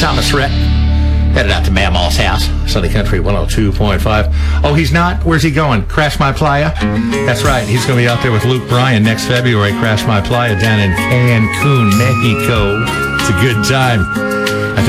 Thomas Rhett. Headed out to Mamaw's house, Sunday Country 102.5. Oh, he's not? Where's he going? Crash My Playa? That's right. He's going to be out there with Luke Bryan next February. Crash My Playa down in Cancun, Mexico. It's a good time.